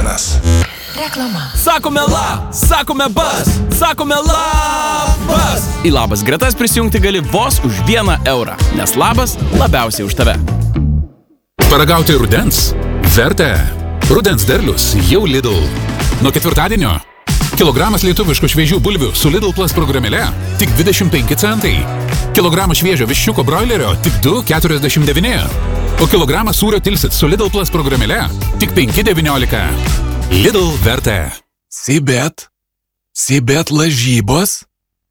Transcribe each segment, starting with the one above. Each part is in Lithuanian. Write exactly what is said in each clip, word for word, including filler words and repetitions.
Varnas. Reklama. Sakome la, sakome bas, sakome labas. Į labas gretas prisijungti gali vos už vieną eurą, nes labas labiausiai už tave. Paragauti rudens? Verta. Rudens derlius jau Lidl. Nuo ketvirtadienio kilogramas lietuviškų šviežių bulvių su Lidl Plus programėle tik dvidešimt penki centai. Kilogramas šviežio viščiuko broilerio tik du keturiasdešimt devyni. O kilogramas sūrio tilsit su Lidl Plus programėle tik penki devyniolika. Lidl verta. Sibet. Sibet lažybos.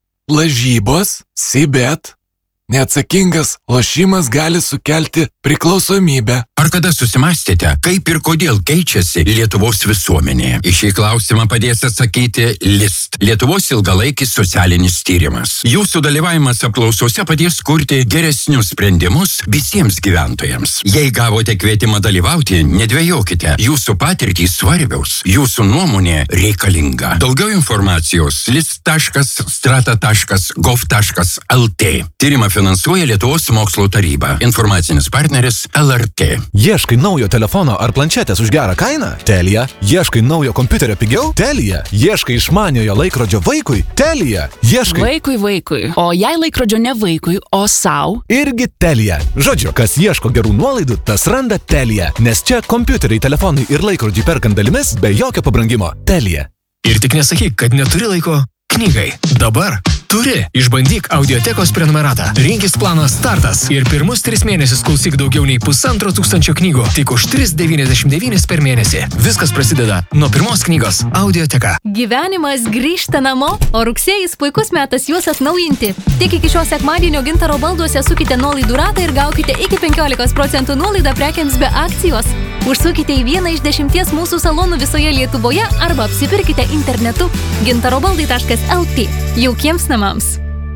Lažybos. Sibet. Neatsakingas lošimas gali sukelti priklausomybę. Ar kada susimastėte, kaip ir kodėl keičiasi Lietuvos visuomenė? Į šį klausimą padės atsakyti List, Lietuvos ilgalaikis socialinis tyrimas. Jūsų dalyvavimas apklausose padės kurti geresnius sprendimus visiems gyventojams. Jei gavote kvietimą dalyvauti, nedvejokite. Jūsų patirtys svarbiaus, jūsų nuomonė reikalinga. Daugiau informacijos list taškas strata taškas gov taškas lt. Tyrimą finansuoja Lietuvos mokslo taryba. Informacinis partneris L R T. Ieškai naujo telefono ar planšetės už gerą kainą? Telia. Ieškai naujo kompiuterio pigiau? Telia. Ieškai išmaniojo laikrodžio vaikui? Telia. Ieškai... Vaikui vaikui. O jei laikrodžio ne vaikui, o sau? Irgi Telia. Žodžiu, kas ieško gerų nuolaidų, tas randa Telia. Nes čia kompiuteriai, telefonai ir laikrodžiai perkant dalimis be jokio pabrangimo. Telia. Ir tik nesakyk, kad neturi laiko knygai. Dabar turi. Išbandyk Audiotekos prenumeratą. Rinkis planą Startas ir pirmus tris mėnesius klausyk daugiau nei pusantro tūkstančio knygų. Tik už tris devyniasdešimt devyni per mėnesį. Viskas prasideda nuo pirmos knygos. Audioteka. Gyvenimas grįžta namo, o rugsėjis puikus metas juos atnaujinti. Tik iki šio sekmadienio Gintaro balduose sukite nuolaidų ratą ir gaukite iki penkiolikos procentų nuolaidą prekiams be akcijos. Užsukite į vieną iš dešimties mūsų salonų visoje Lietuvoje arba apsipirkite internetu gintarobaldai taškas lt. Jaukiems namams.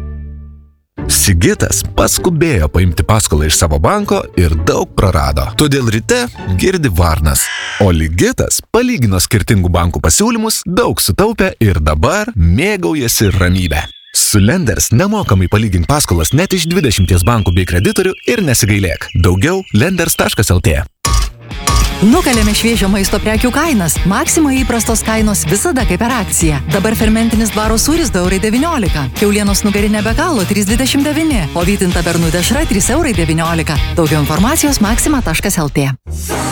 Sigitas paskubėjo paimti paskolą iš savo banko ir daug prarado. Todėl ryte girdi Varnas. O Ligitas palygino skirtingų bankų pasiūlymus, daug sutaupė ir dabar mėgaujasi ramybę. Su Lenders nemokamai palygink paskolas net iš dvidešimties bankų bei kreditorių ir nesigailėk. Daugiau lenders taškas lt. Nukalėme šviežio maisto prekių kainas. Maxima įprastos kainos visada kaip per akciją. Dabar fermentinis dvaro sūris du eurai devyniolika. Kiaulienos nugarinė be galo trys dvidešimt devyni. O vytinta bernų dešra trys eurai devyniolika. Daugiau informacijos maxima taškas lt.